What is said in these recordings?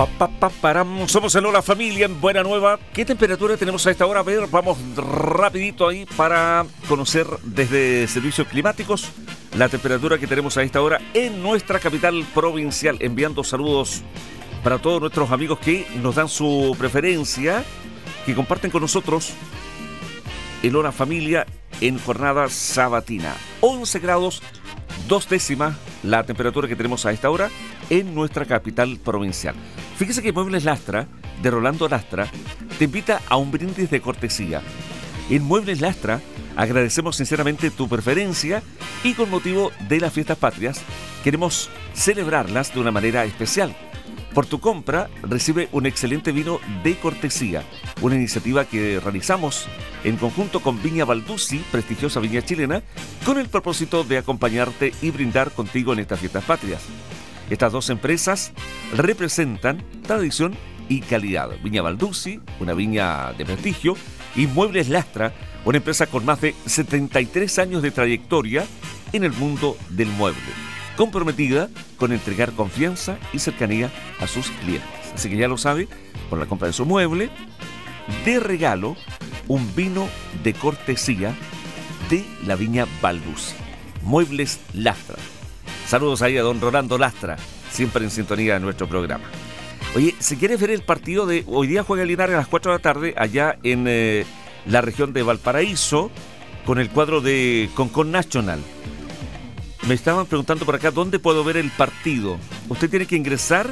Param. Somos el Hola Familia en Buena Nueva. ¿Qué temperatura tenemos a esta hora? A ver, vamos rapidito ahí para conocer desde Servicios Climáticos la temperatura que tenemos a esta hora en nuestra capital provincial. Enviando saludos para todos nuestros amigos que nos dan su preferencia, que comparten con nosotros el Hola Familia en jornada sabatina. 11 grados, 2 décimas la temperatura que tenemos a esta hora en nuestra capital provincial. Fíjese que Muebles Lastra, de Rolando Lastra, te invita a un brindis de cortesía. En Muebles Lastra agradecemos sinceramente tu preferencia y con motivo de las fiestas patrias queremos celebrarlas de una manera especial. Por tu compra recibe un excelente vino de cortesía, una iniciativa que realizamos en conjunto con Viña Balduzzi, prestigiosa viña chilena, con el propósito de acompañarte y brindar contigo en estas fiestas patrias. Estas dos empresas representan tradición y calidad. Viña Balduzzi, una viña de prestigio, y Muebles Lastra, una empresa con más de 73 años de trayectoria en el mundo del mueble, comprometida con entregar confianza y cercanía a sus clientes. Así que ya lo sabe, por la compra de su mueble, de regalo, un vino de cortesía de la Viña Balduzzi. Muebles Lastra. Saludos ahí a don Rolando Lastra, siempre en sintonía de nuestro programa. Oye, si quieres ver el partido de hoy día, juega Linares a las 4 de la tarde allá en la región de Valparaíso con el cuadro de Concon National. Me estaban preguntando por acá dónde puedo ver el partido. Usted tiene que ingresar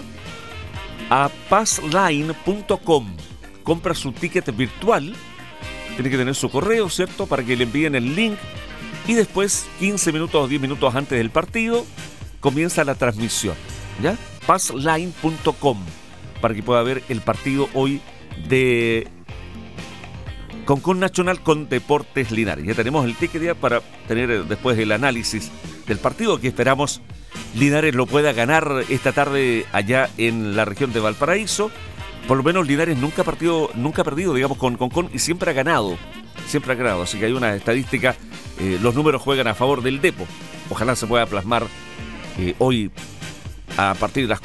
a passline.com. Compra su ticket virtual. Tiene que tener su correo, ¿cierto? Para que le envíen el link. Y después, 15 minutos o 10 minutos antes del partido, comienza la transmisión. ¿Ya? Passline.com. Para que pueda ver el partido hoy de Concon Nacional con Deportes Linares. Ya tenemos el ticket ya para tener después el análisis del partido que esperamos Linares lo pueda ganar esta tarde allá en la región de Valparaíso. Por lo menos Linares nunca ha perdido, digamos, con Concon y siempre ha ganado. Siempre ha ganado. Así que hay una estadística, los números juegan a favor del Depo. Ojalá se pueda plasmar hoy a partir de las